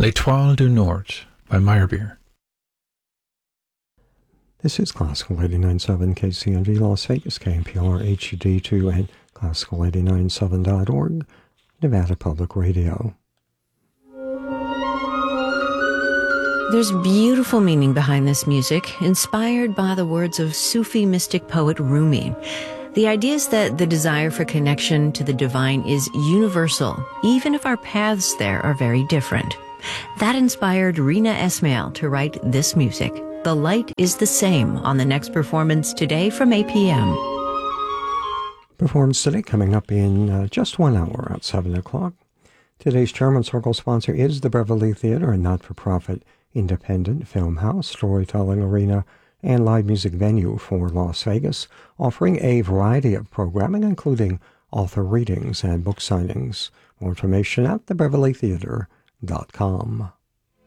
L'Étoile du Nord by Meyerbeer. This is Classical 89.7 KCNV Las Vegas, KNPR HD2, and Classical897.org, Nevada Public Radio. There's beautiful meaning behind this music, inspired by the words of Sufi mystic poet Rumi. The idea is that the desire for connection to the divine is universal, even if our paths there are very different. That inspired Rina Esmail to write this music. The Light is the Same on the next performance today from 8 p.m. Performance today coming up in just 1 hour at 7 o'clock. Today's German Circle sponsor is the Beverly Theater, a not-for-profit independent film house, storytelling arena, and live music venue for Las Vegas, offering a variety of programming, including author readings and book signings. More information at thebeverlytheater.com.